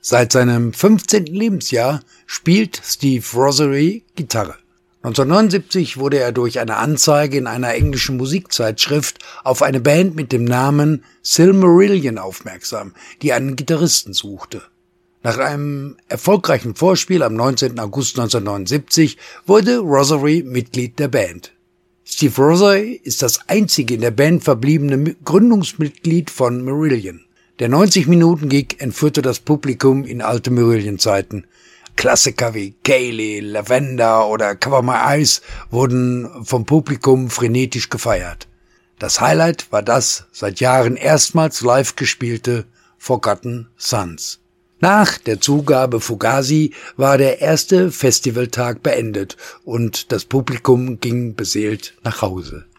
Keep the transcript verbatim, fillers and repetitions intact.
Seit seinem fünfzehnten Lebensjahr spielt Steve Rothery Gitarre. neunzehnhundertneunundsiebzig wurde er durch eine Anzeige in einer englischen Musikzeitschrift auf eine Band mit dem Namen Silmarillion aufmerksam, die einen Gitarristen suchte. Nach einem erfolgreichen Vorspiel am neunzehnten August neunzehnhundertneunundsiebzig wurde Rothery Mitglied der Band. Steve Rothery ist das einzige in der Band verbliebene Gründungsmitglied von Marillion. Der neunzig-Minuten-Gig entführte das Publikum in alte Marillion-Zeiten. Klassiker wie Kayleigh, Lavender oder Cover My Eyes wurden vom Publikum frenetisch gefeiert. Das Highlight war das seit Jahren erstmals live gespielte Forgotten Sons. Nach der Zugabe Fugazi war der erste Festivaltag beendet und das Publikum ging beseelt nach Hause.